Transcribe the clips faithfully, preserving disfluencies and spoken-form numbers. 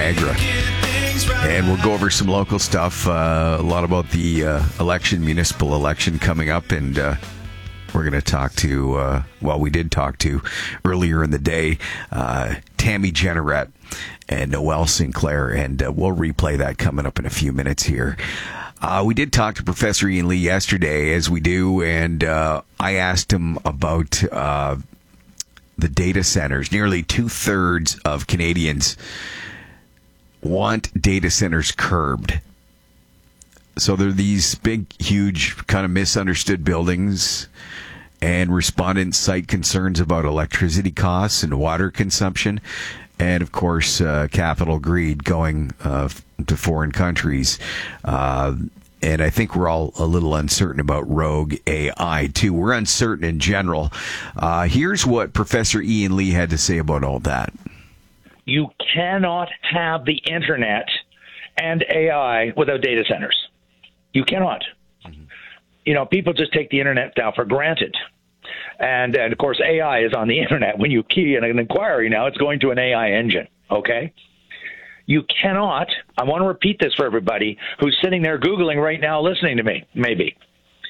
Niagara. And we'll go over some local stuff, uh, a lot about the uh, election, municipal election coming up, and uh, we're going to talk to, uh, well, we did talk to earlier in the day, uh, Tammy Jeanneret and Noelle Sinclair, and uh, we'll replay that coming up in a few minutes here. Uh, we did talk to Professor Ian Lee yesterday, as we do, and uh, I asked him about uh, the data centers. Nearly two-thirds of Canadians want data centers curbed. So they're these big, huge, kind of misunderstood buildings, and respondents cite concerns about electricity costs and water consumption, and, of course, uh, capital greed going uh, to foreign countries. Uh, and I think we're all a little uncertain about rogue A I, too. We're uncertain in general. Uh, here's what Professor Ian Lee had to say about all that. You cannot have the internet and A I without data centers. You cannot. Mm-hmm. You know, people just take the internet now for granted. And, and, of course, A I is on the internet. When you key in an inquiry now, it's going to an A I engine, okay? You cannot, I want to repeat this for everybody who's sitting there Googling right now listening to me, maybe.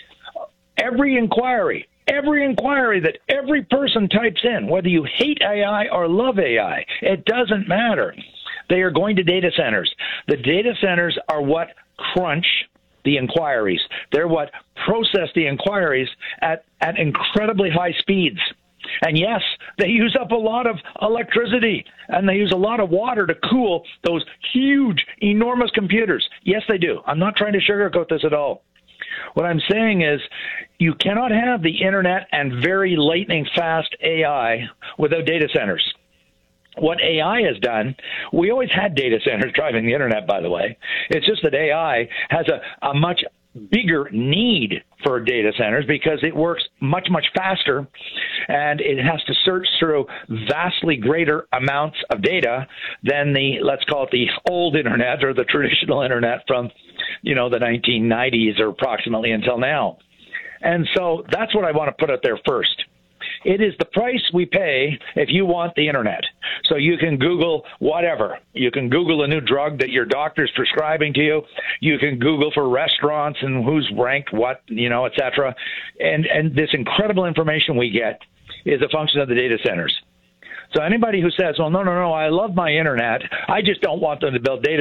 Every inquiry, every inquiry that every person types in, whether you hate A I or love A I, it doesn't matter. They are going to data centers. The data centers are what crunch the inquiries. They're what process the inquiries at, at incredibly high speeds. And yes, they use up a lot of electricity, and they use a lot of water to cool those huge, enormous computers. Yes, they do. I'm not trying to sugarcoat this at all. What I'm saying is you cannot have the internet and very lightning-fast A I without data centers. What A I has done, we always had data centers driving the internet, by the way. It's just that A I has a, a much bigger need for data centers because it works much, much faster, and it has to search through vastly greater amounts of data than the, let's call it the old internet or the traditional internet from, you know, the nineteen nineties or approximately until now. And so that's what I want to put out there first. It is the price we pay if you want the internet. So you can Google whatever. You can Google a new drug that your doctor's prescribing to you. You can Google for restaurants and who's ranked what, you know, et cetera. And, and this incredible information we get is a function of the data centers. So anybody who says, well, no, no, no, I love my internet, I just don't want them to build data